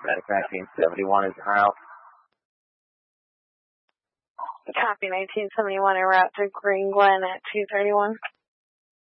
Medic 1971 is en route. Copy 1971 en route to Green Glen at 231.